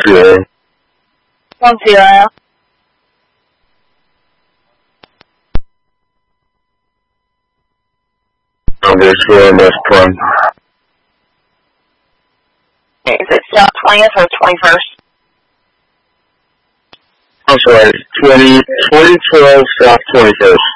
10. 10. Number 4, West Plum. Okay, is it South 20th or 21st? I'm sorry, 2012 South 21st.